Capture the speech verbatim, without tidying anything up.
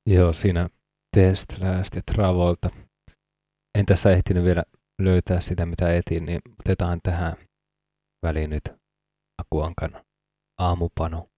Joo, siinä Test, Last ja Travolta. En tässä ehtinyt vielä löytää sitä, mitä etin, niin otetaan tähän väliin nyt Aku Ankan Aamupano.